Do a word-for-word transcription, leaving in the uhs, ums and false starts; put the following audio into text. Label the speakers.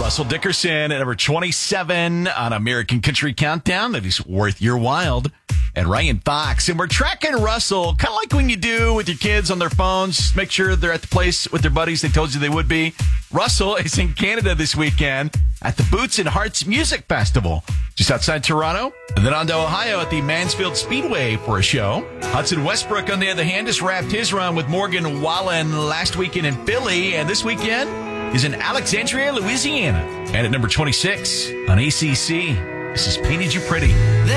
Speaker 1: Russell Dickerson at number twenty-seven on American Country Countdown. That is Worth Your Wild. And Ryan Fox. And we're tracking Russell, kind of like when you do with your kids on their phones. Make sure they're at the place with their buddies they told you they would be. Russell is in Canada this weekend at the Boots and Hearts Music Festival, just outside Toronto. And then on to Ohio at the Mansfield Speedway for a show. Hudson Westbrook, on the other hand, just wrapped his run with Morgan Wallen last weekend in Philly. And this weekend is in Alexandria, Louisiana. And at number twenty-six on A C C, this is Painted You Pretty.